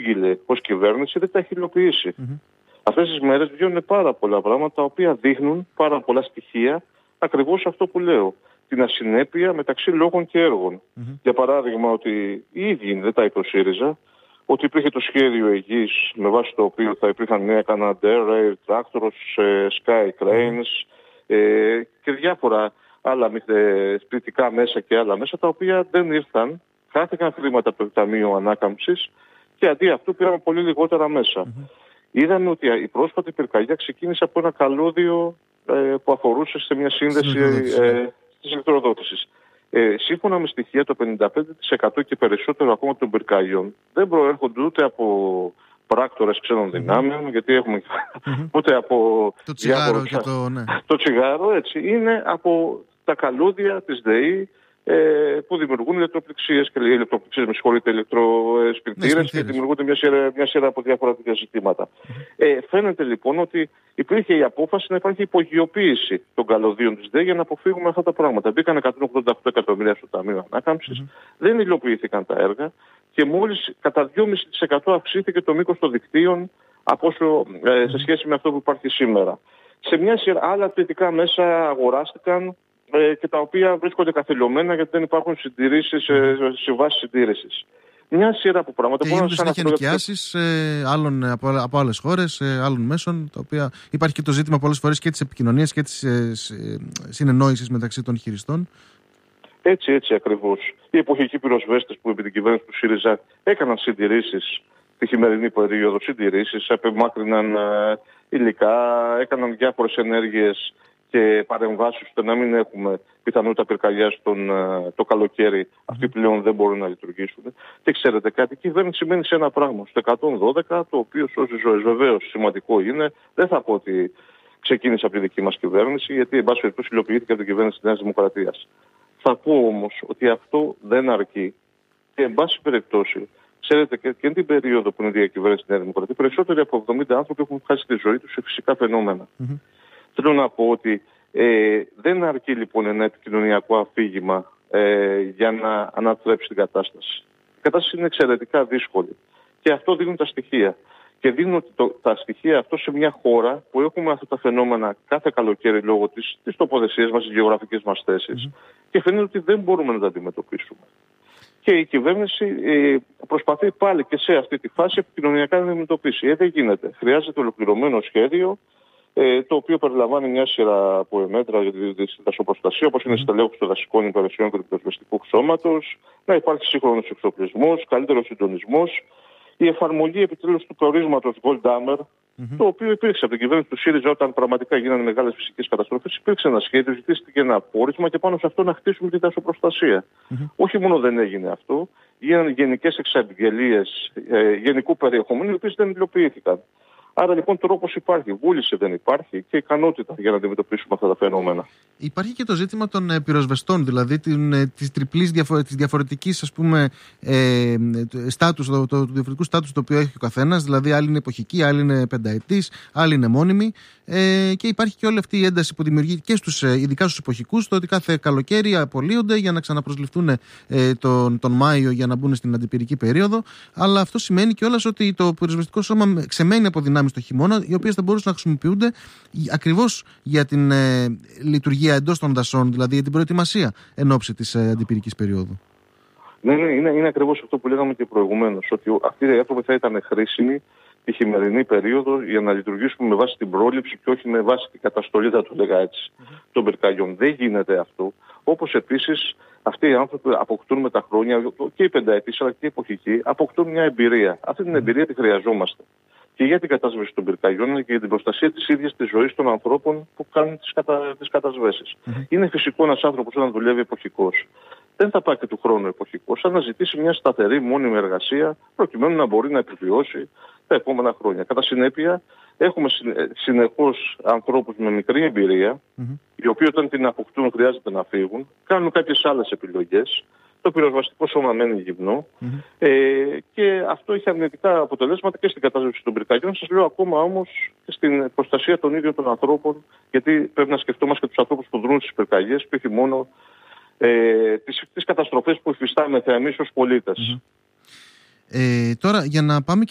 εξήγηλε ως κυβέρνηση δεν τα έχει υλοποιήσει. Αυτές τις μέρες βγαίνουν πάρα πολλά πράγματα τα οποία δείχνουν πάρα πολλά στοιχεία ακριβώς αυτό που λέω. Την ασυνέπεια μεταξύ λόγων και έργων. Για παράδειγμα, ότι οι ίδιοι δεν τα είπε ο ΣΥΡΙΖΑ, ότι υπήρχε το σχέδιο Αιγής με βάση το οποίο θα υπήρχαν νέα Canadair, Air Tractors, Sky Cranes και διάφορα άλλα σπιτικά μέσα και άλλα μέσα, τα οποία δεν ήρθαν, χάθηκαν χρήματα από το Ταμείο Ανάκαμψης και αντί αυτού πήραμε πολύ λιγότερα μέσα. Είδαμε ότι η πρόσφατη πυρκαγιά ξεκίνησε από ένα καλώδιο που αφορούσε σε μια σύνδεση της ηλεκτροδότησης. Σύμφωνα με στοιχεία, το 55% και περισσότερο ακόμα των πυρκαγιών δεν προέρχονται ούτε από πράκτορες ξένων δυνάμεων, γιατί έχουμε ούτε από το τσιγάρο και το τσιγάρο, έτσι, είναι από τα καλώδια της ΔΕΗ που δημιουργούν ηλεκτροπληξίες και ηλεκτροσπιρτήρες και δημιουργούνται μια σειρά από διάφορα τέτοια ζητήματα. Φαίνεται λοιπόν ότι υπήρχε η απόφαση να υπάρχει υπογειοποίηση των καλωδίων της ΔΕΗ για να αποφύγουμε αυτά τα πράγματα. Μπήκαν 188 εκατομμύρια στο Ταμείο Ανάκαμψης, δεν υλοποιήθηκαν τα έργα και μόλις κατά 2,5% αυξήθηκε το μήκος των δικτύων από όσο, σε σχέση με αυτό που υπάρχει σήμερα. Σε μια σειρά άλλα θετικά μέσα αγοράστηκαν και τα οποία βρίσκονται καθυλωμένα γιατί δεν υπάρχουν συντηρήσεις σε βάση συντήρησης. Μια σειρά από πράγματα που γίνονται συνέχεια νοικιάσεις από άλλες χώρες, άλλων μέσων, τα οποία υπάρχει και το ζήτημα πολλές φορές και της επικοινωνίας και της συνεννόησης μεταξύ των χειριστών. Έτσι ακριβώς. Οι εποχικοί πυροσβέστες που επί την κυβέρνηση του ΣΥΡΙΖΑ έκαναν συντηρήσεις τη χειμερινή περίοδο, συντηρήσεις, απεμάκρυναν υλικά, έκαναν διάφορες ενέργειες και παρεμβάσεις ώστε να μην έχουμε πιθανότητα πυρκαγιάς το καλοκαίρι. Αυτοί πλέον δεν μπορούν να λειτουργήσουν. Και ξέρετε κάτι, η κυβέρνηση μένει σε ένα πράγμα. Στο 112, το οποίο σώζει ζωές. Βεβαίως σημαντικό είναι, δεν θα πω ότι ξεκίνησε από τη δική μας κυβέρνηση, γιατί εν πάση περιπτώσει υλοποιήθηκε από την κυβέρνηση της Νέας Δημοκρατίας. Θα πω όμως ότι αυτό δεν αρκεί. Και εν πάση περιπτώσει, ξέρετε, και την περίοδο που είναι η διακυβέρνηση της Νέας Δημοκρατίας, περισσότεροι από 70 άνθρωποι έχουν χάσει τη ζωή τους σε φυσικά φαινόμενα. Θέλω να πω ότι δεν αρκεί λοιπόν ένα επικοινωνιακό αφήγημα για να ανατρέψει την κατάσταση. Η κατάσταση είναι εξαιρετικά δύσκολη. Και αυτό δίνουν τα στοιχεία. Και δίνουν τα στοιχεία αυτό σε μια χώρα που έχουμε αυτά τα φαινόμενα κάθε καλοκαίρι λόγω της τοποθεσίας μας, της γεωγραφικής μας θέσης. Και φαίνεται ότι δεν μπορούμε να τα αντιμετωπίσουμε. Και η κυβέρνηση προσπαθεί πάλι και σε αυτή τη φάση επικοινωνιακά να αντιμετωπίσει. Δεν γίνεται. Χρειάζεται ολοκληρωμένο σχέδιο, το οποίο περιλαμβάνει μια σειρά από μέτρα για τη δασοπροστασία, όπως είναι η στελέχωση των δασικών υπηρεσιών και του πυροσβεστικού σώματος, να υπάρχει σύγχρονος εξοπλισμός, καλύτερος συντονισμός, η εφαρμογή επιτέλους του προορίσματος Goldhammer, το οποίο υπήρξε από την κυβέρνηση του ΣΥΡΙΖΑ όταν πραγματικά γίνανε μεγάλες φυσικές καταστροφές. Υπήρξε ένα σχέδιο, ζητήθηκε ένα απόρρισμα και πάνω σε αυτό να χτίσουμε τη δασοπροστασία. Όχι μόνο δεν έγινε αυτό, γίνανε γενικές εξαγγελίες γενικού περιεχομένου, οι οποίες δεν υλοποιήθηκαν. Άρα λοιπόν τρόπος υπάρχει, βούληση δεν υπάρχει και ικανότητα για να αντιμετωπίσουμε αυτά τα φαινόμενα. Υπάρχει και το ζήτημα των πυροσβεστών, δηλαδή της διαφορετικής, ας πούμε, στάτους, του διαφορετικού στάτους το οποίο έχει ο καθένας, δηλαδή άλλοι είναι εποχικοί, άλλοι είναι πενταετής, άλλοι είναι μόνιμοι, και υπάρχει και όλη αυτή η ένταση που δημιουργεί και ειδικά στους εποχικούς, το ότι κάθε καλοκαίρι απολύονται για να ξαναπροσληφθούν τον Μάιο για να μπουν στην αντιπυρική περίοδο, αλλά αυτό σημαίνει κιόλας ότι το πυροσβεστικό σώμα ξεμένει από δυνάμεις το χειμώνα, οι οποίες θα μπορούσαν να χρησιμοποιούνται ακριβώς για την λειτουργία εντός των δασών, δηλαδή για την προετοιμασία εν ώψη της αντιπυρικής περίοδου. Ναι, είναι ακριβώς αυτό που λέγαμε και προηγουμένως, ότι αυτοί οι άνθρωποι θα ήταν χρήσιμοι τη χειμερινή περίοδο για να λειτουργήσουμε με βάση την πρόληψη και όχι με βάση την καταστολή, θα το λέγα έτσι, των πυρκαγιών. Δεν γίνεται αυτό. Όπως επίσης αυτοί οι άνθρωποι αποκτούν με τα χρόνια, και οι πενταετής αλλά και οι εποχικοί, αποκτούν μια εμπειρία. Αυτή την εμπειρία τη χρειαζόμαστε. Και για την κατάσβεση των πυρκαγιών και για την προστασία της ίδιας της ζωής των ανθρώπων που κάνουν τις κατασβέσεις. Είναι φυσικό ένας άνθρωπος όταν δουλεύει εποχικός. Δεν θα πάει και του χρόνου εποχικός, θα αναζητήσει μια σταθερή μόνιμη εργασία προκειμένου να μπορεί να επιβιώσει τα επόμενα χρόνια. Κατά συνέπεια, έχουμε συνεχώς ανθρώπους με μικρή εμπειρία, οι οποίοι όταν την αποκτούν χρειάζεται να φύγουν, κάνουν κάποιες άλλες επιλογές. Το πυροσβεστικό σώμα μένει γυμνό και αυτό έχει αρνητικά αποτελέσματα και στην κατάσταση των πυρκαγιών. Σας λέω ακόμα όμως και στην προστασία των ίδιων των ανθρώπων, γιατί πρέπει να σκεφτόμαστε και τους ανθρώπους που δρούν στις πυρκαγιές και όχι μόνο τις καταστροφές που υφιστάμεθα εμείς ως πολίτες. Τώρα για να πάμε